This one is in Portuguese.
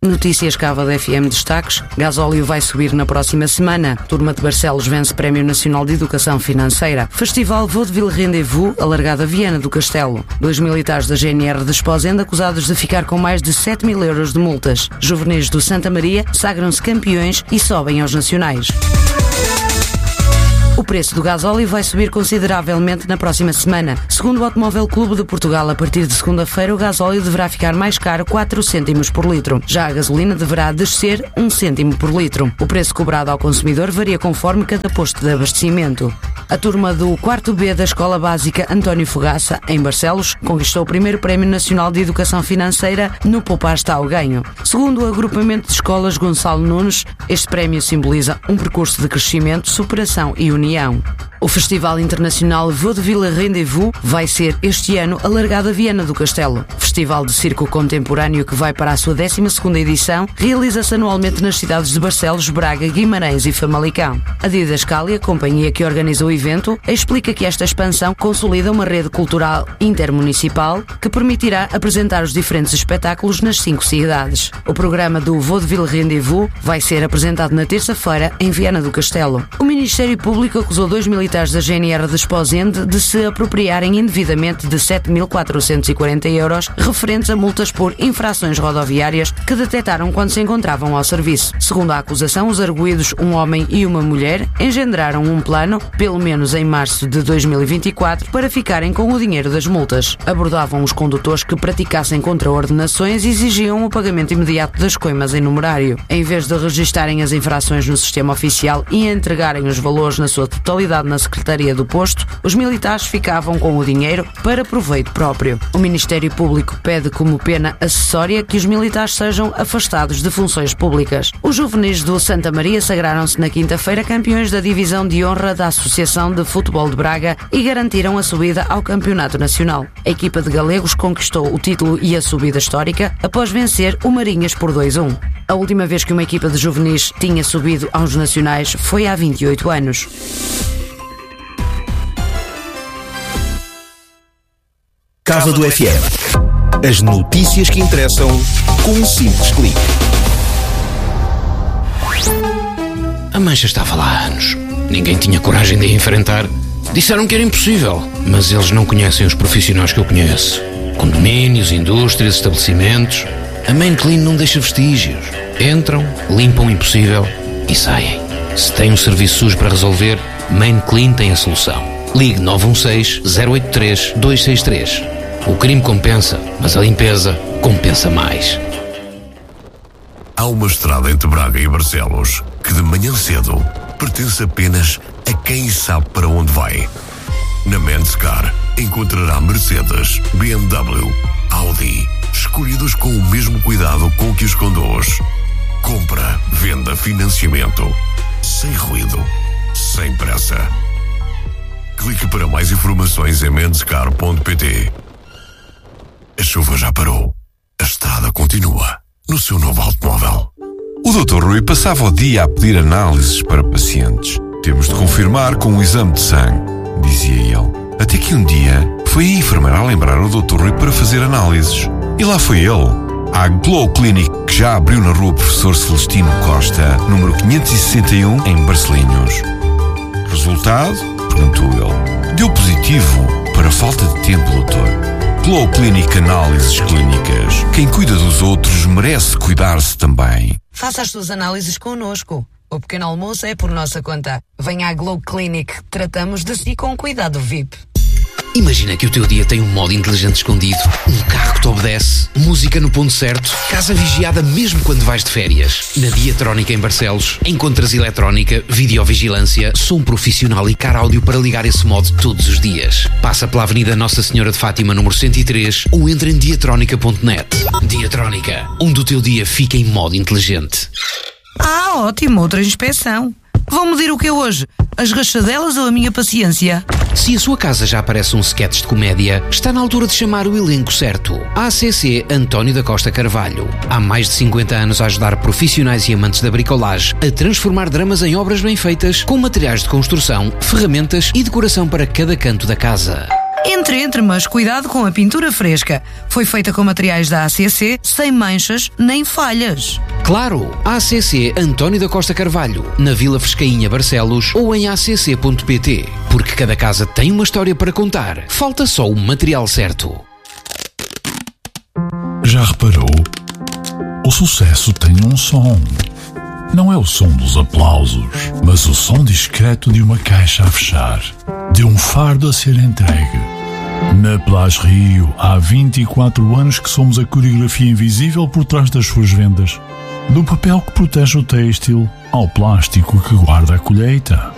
Notícias Cávado FM destaques. Gasóleo vai subir na próxima semana. Turma de Barcelos vence Prémio Nacional de Educação Financeira. Festival Vaudeville Rendezvous, alargado a Viana do Castelo. 2 militares da GNR de Esposende acusados de ficar com mais de 7.000 euros de multas. Juvenis do Santa Maria sagram-se campeões e sobem aos nacionais. O preço do gasóleo vai subir consideravelmente na próxima semana. Segundo o Automóvel Clube de Portugal, a partir de segunda-feira o gasóleo deverá ficar mais caro 4 cêntimos por litro. Já a gasolina deverá descer 1 cêntimo por litro. O preço cobrado ao consumidor varia conforme cada posto de abastecimento. A turma do 4º B da Escola Básica António Fogaça, em Barcelos, conquistou o primeiro Prémio Nacional de Educação Financeira no Poupar está ao Ganho. Segundo o agrupamento de escolas Gonçalo Nunes, este prémio simboliza um percurso de crescimento, superação e união. O Festival Internacional Vaudeville Rendezvous vai ser este ano alargado a Viana do Castelo. Festival de circo contemporâneo que vai para a sua 12ª edição, realiza-se anualmente nas cidades de Barcelos, Braga, Guimarães e Famalicão. A Didascália, companhia que organiza o evento, explica que esta expansão consolida uma rede cultural intermunicipal que permitirá apresentar os diferentes espetáculos nas 5 cidades. O programa do Vaudeville Rendezvous vai ser apresentado na terça-feira em Viana do Castelo. O Ministério Público acusou 2 militares da GNR de Esposende de se apropriarem indevidamente de 7.440 euros referentes a multas por infrações rodoviárias que detectaram quando se encontravam ao serviço. Segundo a acusação, os arguidos, um homem e uma mulher, engendraram um plano, pelo menos em março de 2024, para ficarem com o dinheiro das multas. Abordavam os condutores que praticassem contraordenações e exigiam o pagamento imediato das coimas em numerário. Em vez de registarem as infrações no sistema oficial e entregarem os valores na sua totalidade na Secretaria do Posto, os militares ficavam com o dinheiro para proveito próprio. O Ministério Público pede como pena acessória que os militares sejam afastados de funções públicas. Os juvenis do Santa Maria sagraram-se na quinta-feira campeões da Divisão de Honra da Associação de Futebol de Braga e garantiram a subida ao Campeonato Nacional. A equipa de galegos conquistou o título e a subida histórica após vencer o Marinhas por 2-1. A última vez que uma equipa de juvenis tinha subido aos nacionais foi há 28 anos. Cávado FM. As notícias que interessam com um simples clique. A mancha estava lá há anos. Ninguém tinha coragem de a enfrentar. Disseram que era impossível, mas eles não conhecem os profissionais que eu conheço. Condomínios, indústrias, estabelecimentos. A Main Clean não deixa vestígios. Entram, limpam o impossível e saem. Se tem um serviço sujo para resolver, Main Clean tem a solução. Ligue 916-083-263. O crime compensa, mas a limpeza compensa mais. Há uma estrada entre Braga e Barcelos que de manhã cedo pertence apenas a quem sabe para onde vai. Na Menscar encontrará Mercedes, BMW, Audi, escolhidos com o mesmo cuidado com que os conduz. Compra, venda, financiamento, sem ruído, sem pressa. Clique para mais informações em menscar.pt. A chuva já parou. A estrada continua no seu novo automóvel. O Dr. Rui passava o dia a pedir análises para pacientes. Temos de confirmar com um exame de sangue, dizia ele. Até que um dia foi a enfermeira a lembrar o Dr. Rui para fazer análises. E lá foi ele, à Glow Clinic, que já abriu na rua Professor Celestino Costa, número 561, em Barcelinhos. Resultado? Perguntou ele. Deu positivo para falta de tempo, doutor. Glow Clinic Análises Clínicas. Quem cuida dos outros merece cuidar-se também. Faça as suas análises connosco. O pequeno almoço é por nossa conta. Venha à Glow Clinic. Tratamos de si com cuidado VIP. Imagina que o teu dia tem um modo inteligente escondido, um carro que te obedece, música no ponto certo, casa vigiada mesmo quando vais de férias. Na Diatrónica em Barcelos, encontras eletrónica, videovigilância, som profissional e car áudio para ligar esse modo todos os dias. Passa pela Avenida Nossa Senhora de Fátima, número 103, ou entra em diatronica.net. Diatrónica, onde o teu dia fica em modo inteligente. Ah, ótimo, outra inspeção. Vão medir o que hoje? As rachadelas ou a minha paciência? Se a sua casa já parece um sketch de comédia, está na altura de chamar o elenco certo. ACC António da Costa Carvalho. Há mais de 50 anos a ajudar profissionais e amantes da bricolagem a transformar dramas em obras bem feitas, com materiais de construção, ferramentas e decoração para cada canto da casa. Entre, mas cuidado com a pintura fresca. Foi feita com materiais da ACC, sem manchas nem falhas. Claro, ACC António da Costa Carvalho, na Vila Frescainha, Barcelos, ou em acc.pt. Porque cada casa tem uma história para contar. Falta só o material certo. Já reparou? O sucesso tem um som. Não é o som dos aplausos, mas o som discreto de uma caixa a fechar, de um fardo a ser entregue. Na Plage Rio, há 24 anos que somos a coreografia invisível por trás das suas vendas. Do papel que protege o têxtil ao plástico que guarda a colheita.